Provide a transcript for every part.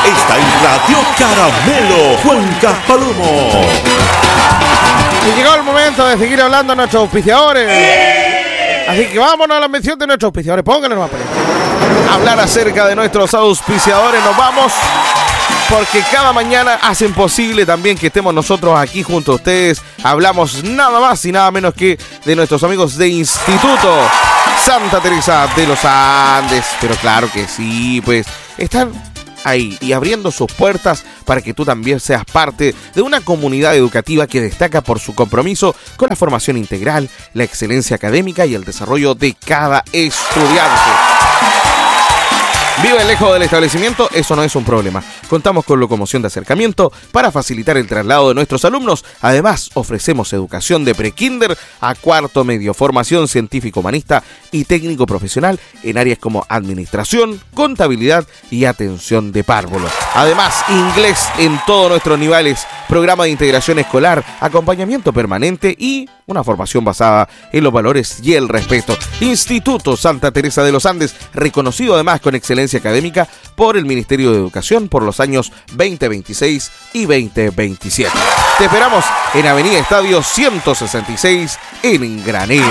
está en Radio Caramelo, Cuenca Palomo. Y llegó el momento de seguir hablando a nuestros auspiciadores. Así que vámonos a la mención de nuestros auspiciadores. Pónganle nomás por ahí. Hablar acerca de nuestros auspiciadores. Nos vamos porque cada mañana hacen posible también que estemos nosotros aquí junto a ustedes. Hablamos nada más y nada menos que de nuestros amigos de Instituto Santa Teresa de los Andes. Pero claro que sí, pues están ahí y abriendo sus puertas para que tú también seas parte de una comunidad educativa que destaca por su compromiso con la formación integral, la excelencia académica y el desarrollo de cada estudiante. Vive lejos del establecimiento, eso no es un problema. Contamos con locomoción de acercamiento para facilitar el traslado de nuestros alumnos. Además, ofrecemos educación de prekinder a cuarto medio, formación científico-humanista y técnico profesional en áreas como administración, contabilidad y atención de párvulos. Además, inglés en todos nuestros niveles, programa de integración escolar, acompañamiento permanente y una formación basada en los valores y el respeto. Instituto Santa Teresa de los Andes, reconocido además con excelencia académica por el Ministerio de Educación por los años 2026 y 2027. Te esperamos en Avenida Estadio 166 en Granero.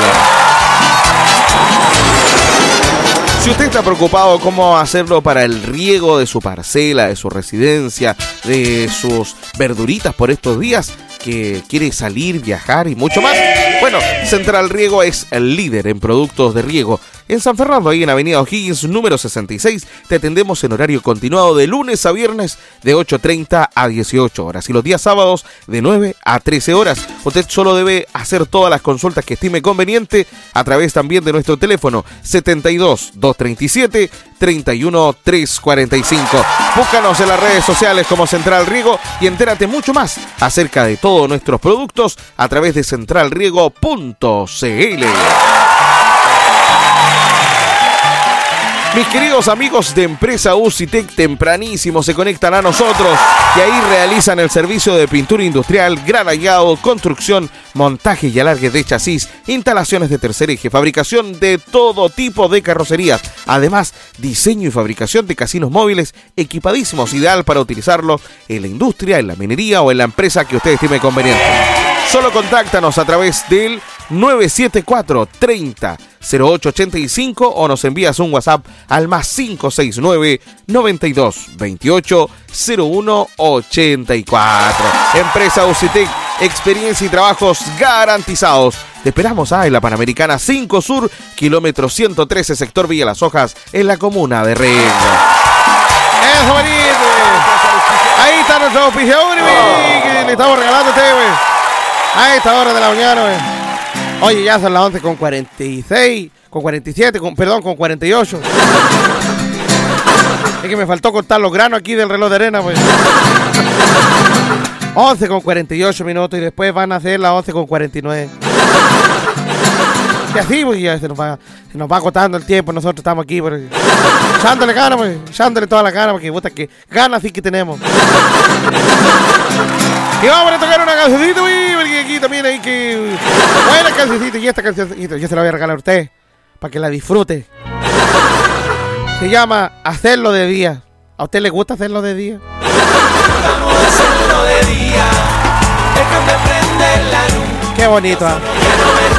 Si usted está preocupado cómo hacerlo para el riego de su parcela, de su residencia, de sus verduritas por estos días, que quiere salir, viajar y mucho más, bueno, Central Riego es el líder en productos de riego. En San Fernando, ahí en Avenida O'Higgins, número 66, te atendemos en horario continuado de lunes a viernes de 8:30 a 18 horas y los días sábados de 9 a 13 horas. Usted solo debe hacer todas las consultas que estime conveniente a través también de nuestro teléfono 72 237 31 345. Búscanos en las redes sociales como Central Riego y entérate mucho más acerca de todos nuestros productos a través de centralriego.cl. Mis queridos amigos de Empresa UCITEC tempranísimo se conectan a nosotros y ahí realizan el servicio de pintura industrial, granallado, construcción, montaje y alargue de chasis, instalaciones de tercer eje, fabricación de todo tipo de carrocerías. Además, diseño y fabricación de casinos móviles equipadísimos, ideal para utilizarlo en la industria, en la minería o en la empresa que usted estime conveniente. Solo contáctanos a través del 974 30 0885 o nos envías un WhatsApp al más 569 92 28 01 84. Empresa UCITEC, experiencia y trabajos garantizados. Te esperamos en la Panamericana 5 Sur, kilómetro 113, sector Villa Las Hojas, en la comuna de Rengo. ¡Eso, bonito! Ahí está nuestro auspiciador, que le estamos regalando a usted, güey. A esta hora de la mañana, güey. Oye, ya son las 11:46, con 47, con 48. Es que me faltó cortar los granos aquí del reloj de arena, pues. 11:48 minutos y después van a ser las 11:49. Y así, pues, ya se nos va agotando el tiempo. Nosotros estamos aquí, pues, echándole ganas, pues, echándole toda la gana, porque puta que ganas sí que tenemos. Y vamos a tocar una cancioncita, güey, porque aquí también hay que... Buena cancioncita, y esta cancioncita yo se la voy a regalar a usted, para que la disfrute. Se llama Hacerlo de Día. ¿A usted le gusta hacerlo de día? Vamos a hacerlo de día, déjame prender la luz. Qué bonito, ¿eh?